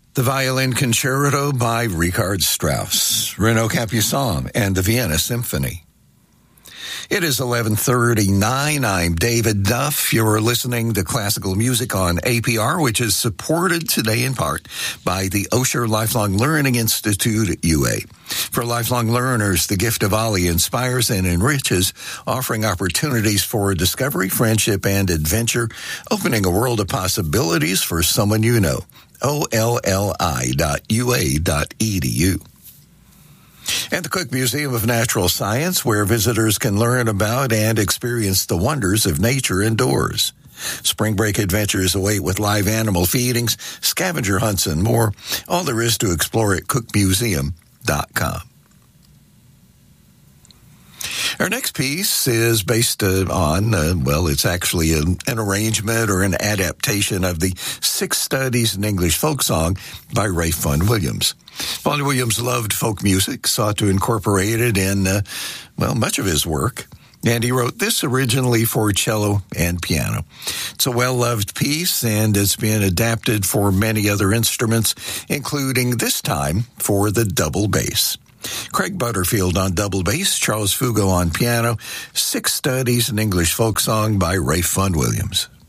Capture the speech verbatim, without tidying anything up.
The Violin Concerto by Richard Strauss, Renaud Capuçon, and the Vienna Symphony. It is eleven thirty-nine. I'm David Duff. You're listening to classical music on A P R, which is supported today in part by the Osher Lifelong Learning Institute at U A. For lifelong learners, the gift of Ali inspires and enriches, offering opportunities for discovery, friendship, and adventure, opening a world of possibilities for someone you know. O L L I dot U A dot E D U. And the Cook Museum of Natural Science, where visitors can learn about and experience the wonders of nature indoors. Spring break adventures await with live animal feedings, scavenger hunts, and more. All there is to explore at cook museum dot com. Our next piece is based uh, on, uh, well, it's actually an, an arrangement or an adaptation of the Six Studies in English Folk Song by Ralph Vaughan Williams. Vaughan Williams loved folk music, sought to incorporate it in, uh, well, much of his work. And he wrote this originally for cello and piano. It's a well-loved piece, and it's been adapted for many other instruments, including this time for the double bass. Craig Butterfield on double bass, Charles Fugo on piano, Six Studies in English Folk Song by Ralph Vaughan Williams.